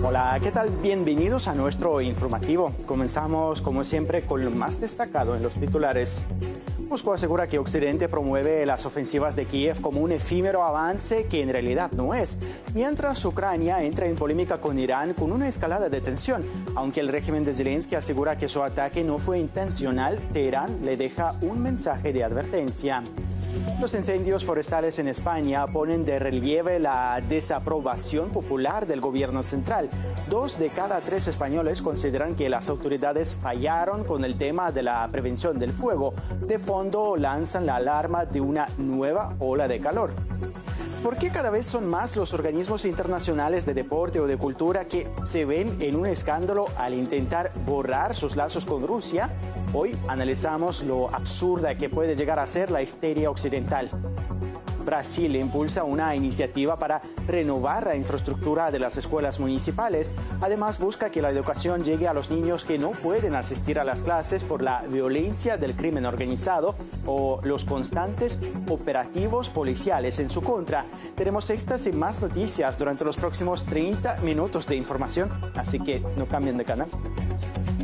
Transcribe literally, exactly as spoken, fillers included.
Hola, ¿qué tal? Bienvenidos a nuestro informativo. Comenzamos, como siempre, con lo más destacado en los titulares. Moscú asegura que Occidente promueve las ofensivas de Kiev como un efímero avance que en realidad no es, mientras Ucrania entra en polémica con Irán con una escalada de tensión. Aunque el régimen de Zelensky asegura que su ataque no fue intencional, Teherán le deja un mensaje de advertencia. Los incendios forestales en España ponen de relieve la desaprobación popular del gobierno central. Dos de cada tres españoles consideran que las autoridades fallaron con el tema de la prevención del fuego. De fondo lanzan la alarma de una nueva ola de calor. ¿Por qué cada vez son más los organismos internacionales de deporte o de cultura que se ven en un escándalo al intentar borrar sus lazos con Rusia? Hoy analizamos lo absurda que puede llegar a ser la histeria occidental. Brasil impulsa una iniciativa para renovar la infraestructura de las escuelas municipales. Además, busca que la educación llegue a los niños que no pueden asistir a las clases por la violencia del crimen organizado o los constantes operativos policiales en su contra. Tenemos estas y más noticias durante los próximos treinta minutos de información, así que no cambien de canal.